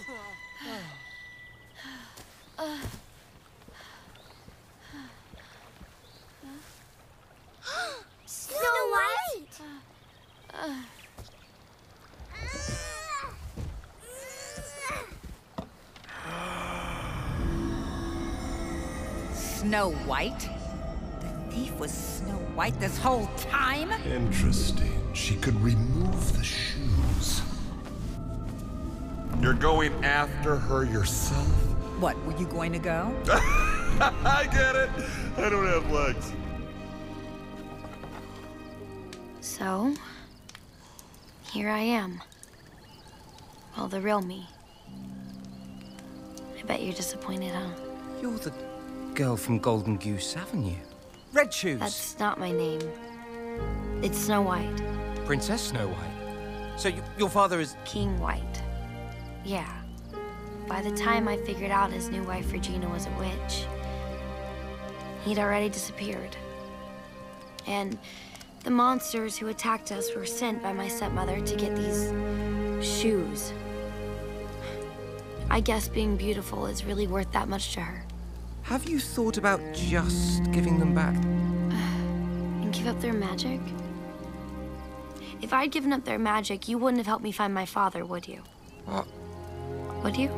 Snow White! Snow White? The thief was Snow White this whole time? Interesting. She could remove the shoes. You're going after her yourself? What, were you going to go? I get it. I don't have legs. So, here I am. Well, the real me. I bet you're disappointed, huh? You're the girl from Golden Goose Avenue. Red Shoes. That's not my name. It's Snow White. Princess Snow White. So your father is... King White. Yeah. By the time I figured out his new wife Regina was a witch, he'd already disappeared. And the monsters who attacked us were sent by my stepmother to get these shoes. I guess being beautiful is really worth that much to her. Have you thought about just giving them back? And give up their magic? If I'd given up their magic, you wouldn't have helped me find my father, would you? What? Would you?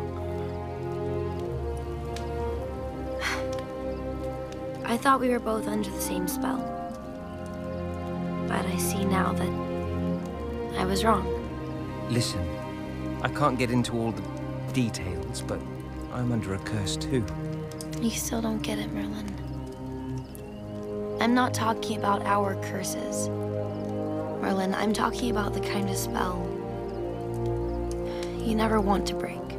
I thought we were both under the same spell. But I see now that I was wrong. Listen, I can't get into all the details, but I'm under a curse too. You still don't get it, Merlin. I'm not talking about our curses. Merlin, I'm talking about the kind of spell you never want to break.